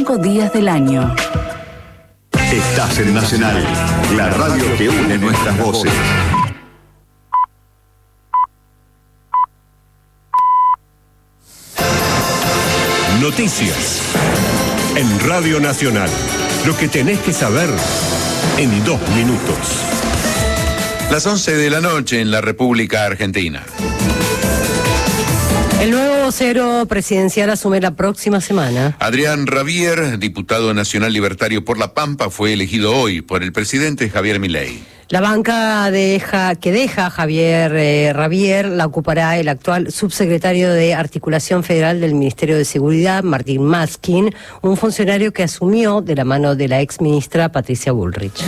5 días del año. Estás en Nacional, la radio que une nuestras voces. Noticias en Radio Nacional. Lo que tenés que saber en 2 minutos. Las 11 de la noche en la República Argentina. El nuevo vocero presidencial asume la próxima semana. Adrián Rabier, diputado nacional libertario por La Pampa, fue elegido hoy por el presidente Javier Milei. La banca que deja Javier Rabier la ocupará el actual subsecretario de Articulación Federal del Ministerio de Seguridad, Martín Maskin, un funcionario que asumió de la mano de la exministra Patricia Bullrich.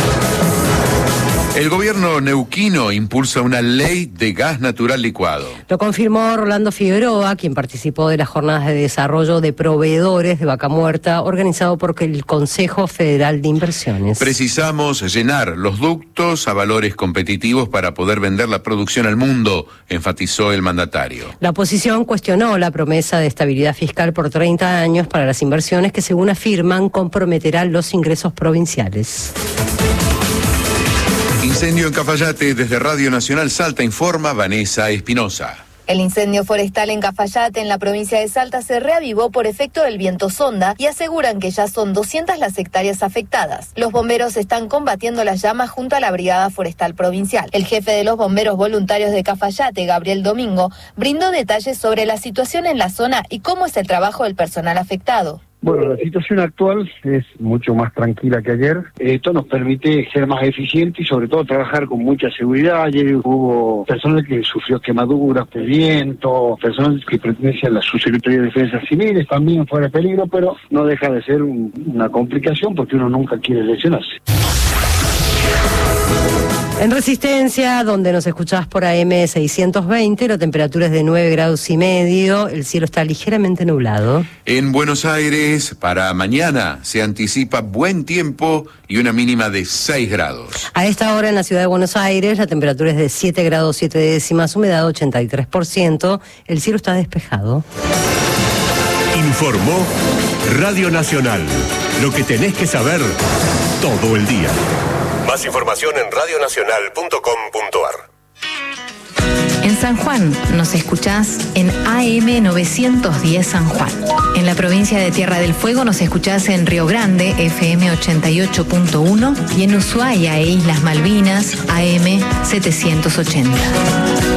El gobierno neuquino impulsa una ley de gas natural licuado. Lo confirmó Rolando Figueroa, quien participó de las jornadas de desarrollo de proveedores de Vaca Muerta, organizado por el Consejo Federal de Inversiones. Precisamos llenar los ductos a valores competitivos para poder vender la producción al mundo, enfatizó el mandatario. La oposición cuestionó la promesa de estabilidad fiscal por 30 años para las inversiones que, según afirman, comprometerán los ingresos provinciales. Incendio en Cafayate. Desde Radio Nacional Salta informa Vanessa Espinosa. El incendio forestal en Cafayate, en la provincia de Salta, se reavivó por efecto del viento sonda y aseguran que ya son 200 las hectáreas afectadas. Los bomberos están combatiendo las llamas junto a la Brigada Forestal Provincial. El jefe de los bomberos voluntarios de Cafayate, Gabriel Domingo, brindó detalles sobre la situación en la zona y cómo es el trabajo del personal afectado. Bueno, la situación actual es mucho más tranquila que ayer. Esto nos permite ser más eficientes y sobre todo trabajar con mucha seguridad. Ayer hubo personas que sufrió quemaduras de viento, personas que pertenecen a la Subsecretaría de Defensa Civiles, también fuera de peligro, pero no deja de ser una complicación porque uno nunca quiere lesionarse. En Resistencia, donde nos escuchás por AM 620, la temperatura es de 9,5 grados, el cielo está ligeramente nublado. En Buenos Aires, para mañana, se anticipa buen tiempo y una mínima de 6 grados. A esta hora en la ciudad de Buenos Aires, la temperatura es de 7 grados 7 décimas, humedad 83%, el cielo está despejado. Informó Radio Nacional. Lo que tenés que saber todo el día. Más información en radionacional.com.ar. En San Juan nos escuchás en AM 910 San Juan. En la provincia de Tierra del Fuego nos escuchás en Río Grande, FM 88.1, y en Ushuaia e Islas Malvinas, AM 780.